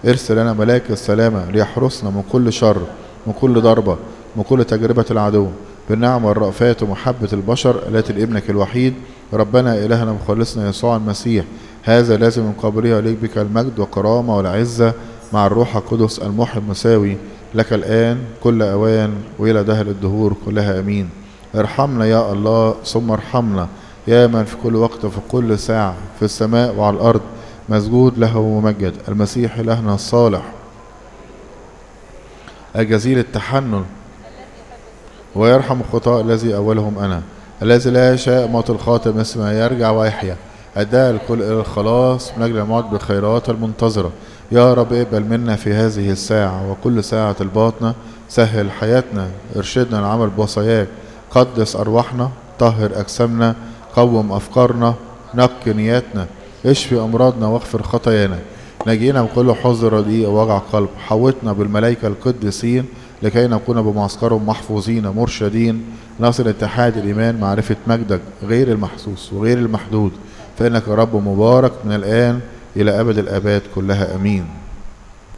ارسل لنا ملاك السلامة ليحرسنا من كل شر، من كل ضربة، من كل تجربة العدو، بالنعمة والرأفات ومحبة البشر التي لابنك الوحيد ربنا إلهنا مخلصنا يسوع المسيح. هذا لازم من قبله إليك بك المجد والكرامة والعزة مع الروح القدس المحي المساوي لك الآن كل أوان وإلى دهر الدهور كلها أمين. ارحمنا يا الله ثم ارحمنا يا من في كل وقت وفي كل ساعة في السماء وعلى الأرض مسجود له ومجد المسيح إلهنا الصالح الجزيل التحنن ويرحم الخطاء الذي أولهم أنا، الذي لا يشاء موت الخاطئ مثل ما يرجع ويحيا، أداء الكل إلى الخلاص من أجل الموت بالخيرات المنتظرة. يا رب اقبل منا في هذه الساعة وكل ساعة الباطنة، سهل حياتنا، ارشدنا العمل بوصاياك، قدس أرواحنا، طهر أجسامنا، قوم أفكارنا، نقي نياتنا، اشفي أمراضنا واغفر خطايانا، نجينا من كل حزن رديء ووجع قلب، حوطنا بالملائكة القديسين لكي نكون بمعسكرهم محفوظين مرشدين، نصل اتحاد الإيمان معرفة مجدك غير المحسوس وغير المحدود، فإنك يا رب مبارك من الآن إلى أبد الآباد كلها أمين.